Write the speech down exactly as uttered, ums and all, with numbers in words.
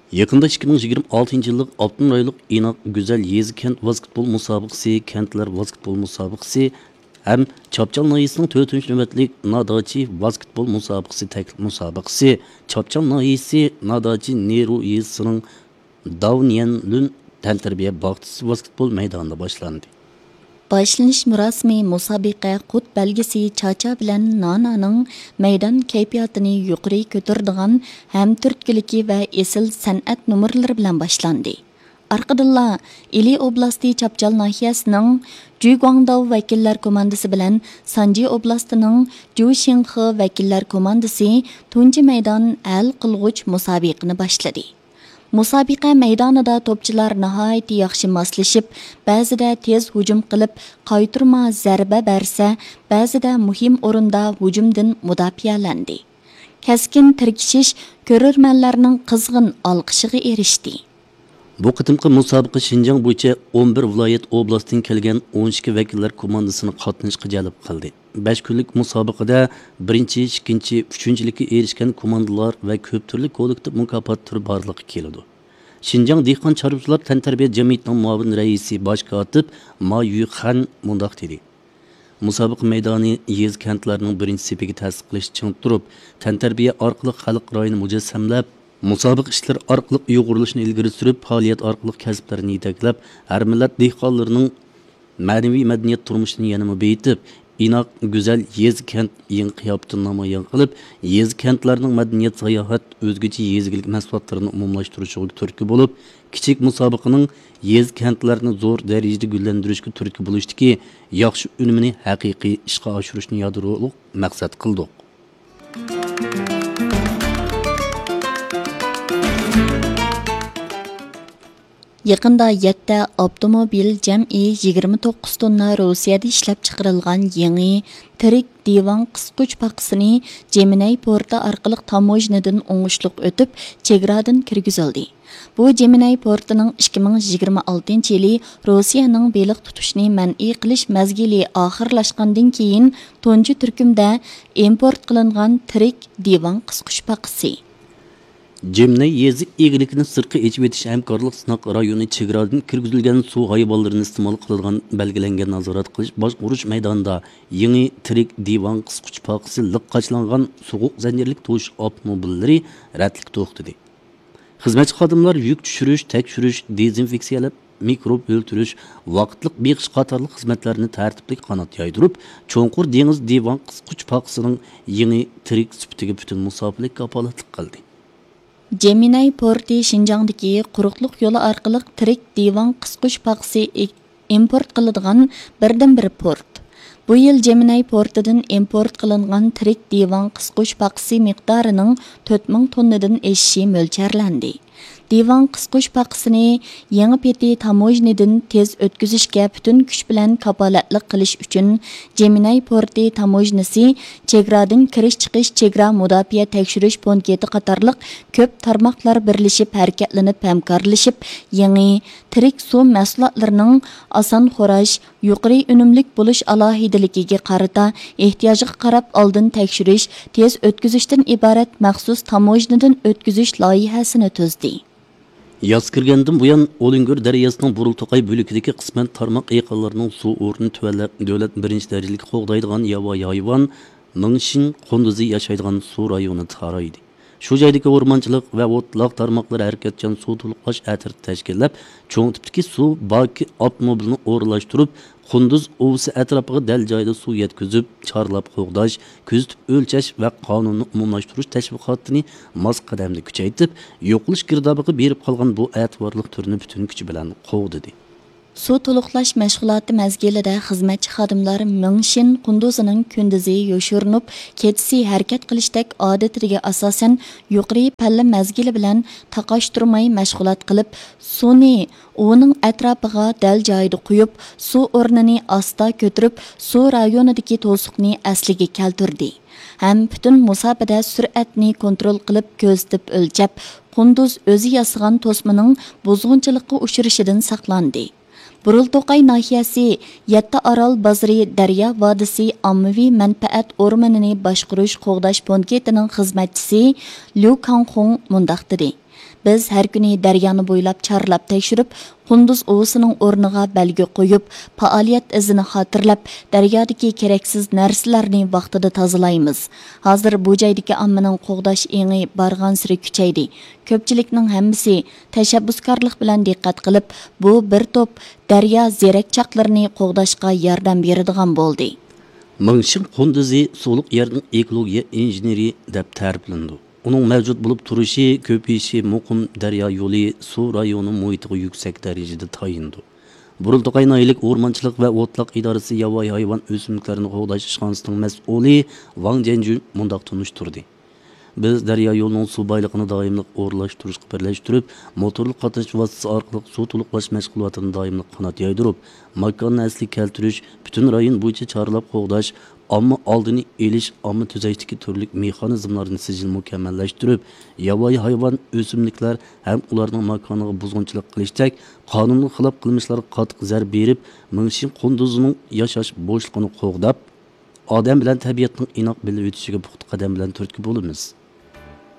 Yakında ikki ming yigirma oltinchi yıllık altın aylık İnak Güzel Yezi Kent Basketbol Musabıqası, Kentler Basketbol Musabıqası hem Çapçal Nayisi'nin dördüncü nöbetlik Nadachi Basketbol Musabıqası teklif musabıqası, Çapçal Nayisi Nadachi Neru Yesi'nin Davniyenlün Tenterbiye Baktisi Basketbol Meydanında başlandı. Başlanış murasimi musabiqe qut belgisi Çaça bilen Nana'nın meydan keyfiyatını yuqori kötürdüğün hem türtküliki ve esil sanat numurları bilen başlandı. Arqadilla İli Oblasti Çapçal nahiyasının Juguangdao vekiller komandası bilen Sanji Oblasti'nin Juxinghe vekiller komandası tunji meydan el qılğuç musabiqini başladı. Musabiqa meydanida topçular nihayet yaxshi moslashib, ba'zida tez hujum qilib, qaytirma zarba bersa, ba'zida muhim o'rinda hujumdan mudofialandi. Keskin tirkishish ko'rurmanlarning qizg'in olqishiga erishdi. Bu qitimqi musobaqa Şinjan bo'yicha o'n bir viloyat oblastdan kelgan o'n ikki vakillar komandasini qatnashga jalb qildi. besh kunlik musobaqada birinchi, ikkinchi, uchinchilikka erishgan komandalar va ko'p turli kollektiv mukofot turi borliqqa keladi. Şinjan Dehqon Chorvachilar tantarbiya jamiyatining muavin raisi bosh kotib Ma Yuxan mundaq dedi. Musobaqa maydoni yez kantlarining birinchi sepiga ta'sis qilish uchun turib, tantarbiya orqali xalq rayini mujassamlab, musobaqa ishlari orqali uyg'urilishni ilgari surib, faoliyat orqali kasblarini yetaklab, har millat dehqonlarining ma'naviy madaniyat turmushini yanama beyitib, İnak Güzel Yezi Kent yeni qiyafetini namoyon qilib, yezi kentlarning madaniyat sayohat o'zgacha yezgilik mahsulotlarini umumlashtirishga turtki bo'lib, kichik musobaqaning yezi kentlarni zo'r darajada gullantirishga turtki bo'lishdiki, yaxshi unumini haqiqiy ishga oshirishni yadroliq maqsad qildik. Yaqında yetti avtomobil jam'i yigirma to'qqiz tonna Rossiyada ishlab chiqarilgan yangi tirik divan qisquch paqisini Gemini porti orqali tamojnadan o'ngishliq o'tib, chegaradan kirgizildi. Bu Gemini portining ikki ming yigirma oltinchi yili Rossiyaning beliq tutishni man'iy qilish mazgili oxirlashgandan keyin tunji turkumda import qilingan tirik divan qisquch paqisi. Gemini yezi egilikini sirqi echib etish hamkorlik sinoq rayoni chegaradan kirgizilgan suv hayvonlarini iste'mol qiladigan belgilangan nazorat qilish boshqurish maydonida yangi tirik divan qisquch paqisi liqqachlangan sovuq zanjirlik to'sh avtomobillari radlik to'xtadi. Xizmatchi xodimlar yuk tushirish, tekshirish, dezinfeksiyalab, mikrob o'ltirish, vaqtliq beqish qatorli xizmatlarni tartibli qanot yoydirib, cho'nqur dengiz divan qisquch paqisining yangi tirik sifatiga butun musofilik kapolatlik qildi. Gemini porti Şinjandagi quruqliq yo'li orqali tirik divan qisquch paqisi import qiladigan birdan-bir port. Bu yil Gemini portidan import qilingan tirik divan qisquch paqisi miqdorining to'rt ming tonnadan eshishi mo'lcharlandi. Divan qisquch paqisini yangi peti tamojnadan tez o'tkazishga butun kuch bilan kapolatlik qilish uchun Gemini porti tamojnasi chegaradan kirish chiqish chegara mudofaa tekshirish punkti qatorliq ko'p tarmoqlar birlashib harakatlanib hamkorlashib yangi tirik suv mahsulotlarining oson xo'rash, yuqori unumlik bo'lish alohidaligiga qarata ehtiyojiga qarab oldin tekshirish, tez o'tkazishdan iborat maxsus tamojnadan o'tkazish loyihasini tuzdi. Yaz kirgandan buyon Olingor daryosining Burulto'qay bo'ligidagi qisman tarmoq yaqinlarining suv o'rnini tuvalab davlat birinchi darajalik qo'g'daydigan yovvoyi hayvon Mingshin qunduzi yashaydigan suv rayoni taraydi. Shu joydagi o'rmonchilik va o'tloq tarmoqlar harakatchan suv to'liqlash atirib tashkillab, cho'ng tipdagi suv balki avtomobilni o'rlashtirib, Qunduz ovsi atrofiga dal joyda suv yetkazib, chorlab qo'g'dash, kuzatib o'lchash va qonunni umumlashtirish tashviqotini mos qadamda kuchaytirib, yo'qlish girdobiga berib qolgan bu e'tiborli turni butun kuchi bilan qo'g'didi. Suv to'liqlash mashg'uloti mazgilida xizmatchi xodimlar Mingshin qunduzining kunduzi yo'shirinib, kechasi harakat qilishdek odatiga asosan yuqori palla mazgili bilan taqoshtirmay mashg'ulot qilib, suvni uning atrofiga dal joyida quyib, suv o'rnini asta ko'tarib, suv rayonidagi to'siqni asliga keltirdi. Ham butun musobaqada sur'atni kontrol qilib, ko'zitib o'lchab, qunduz o'zi yasagan to'smaning buzg'unchilikqa uchrishidan saqlandi. Burulto'qay nahiyasi yetti Aral Bazri Daryo vodisi ommaviy manfaat o'rmonini boshqarish qo'g'dash punktining xizmatchisi Liu Kangxong mundaq dedi. Biz har kuni daryoni bo'ylab charlab tekshirib, Qunduz ovisining o'rniga belgi qo'yib, faoliyat izini xotirlab, daryodagi keraksiz narsalarni vaqtida tozalaymiz. Hozir bu joydagi ommaning qo'g'dash engi bargan siri kuchaydi. Ko'pchilikning hammasi tashabbuskorlik bilan diqqat qilib, bu bir to'p daryo zerakchoqlarini qo'g'dashga yordam beradigan bo'ldi. Mingshim Qunduzi so'liq yerning ekologiya injeneri deb ta'riflandi. Uning mavjud bo'lib turishi, ko'payishi muqim daryo yo'li suv rayoni muhitiga yuksak darajada tayindi. Burultoqay noyilik o'rmonchilik va o'tliq idorasi yovvoyi hayvon o'simliklarini qo'g'dash ishxonasining mas'uli Wang Jianjun mundoq tunishtirdi. Biz daryo yo'lining suv boyligini doimli o'rlashtirishga birlashtirib, motorli qatnash vositasi orqali suv to'liqlash mashg'ulotini doimli qanot yoydirib, makonni asli keltirish, butun rayon bo'yicha chorlab qo'g'dash, ammo oldini elish, ammo tuzashdagi turli mexanizmlarni sijil mukammallashtirib, yovvoyi hayvon o'simliklar ham ularning makoniga buzg'unchilik qilishdek qonunga xilof qilmishlarga qattiq zarb berib, Mingshim Qunduzining yashash bo'shligini qo'g'dab, odam bilan tabiatning inoq bilib o'tishiga puxta qadam bilan turtki bo'lamiz.